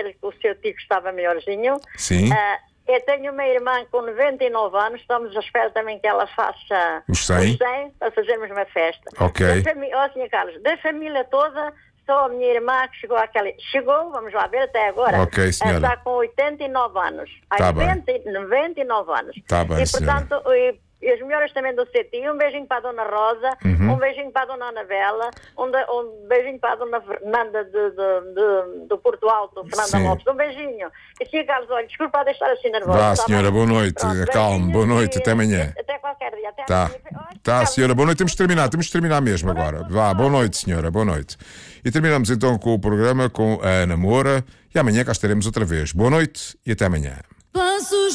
dizer que o seu tio estava melhorzinho. Sim. Eu tenho uma irmã com 99 anos, estamos à espera também que ela faça Os 100 para fazermos uma festa. Ok. Senhor Carlos, da família toda, só a minha irmã que chegou Chegou, vamos lá ver até agora. Ok, senhora. Está com 89 anos. Tá bem. 99 anos. Tá bem, e, portanto, e as melhoras também do seu tio. Um beijinho para a Dona Rosa, um beijinho para a Dona Anabela, um beijinho para a Dona Fernanda do Porto Alto, Fernanda Sim. Lopes. Um beijinho. E Sr. Carlos, olha, desculpa deixar assim nervosa. Vá, tá senhora, bem? boa noite. Pronto, Calme, beijinhos boa noite, e até amanhã. Até qualquer dia. Até Tá. amanhã. Olha, Tá, Carlos, senhora, boa noite. Temos de terminar mesmo agora. Vá, boa noite, senhora, boa noite. E terminamos então com o programa com a Ana Moura e amanhã cá estaremos outra vez. Boa noite e até amanhã.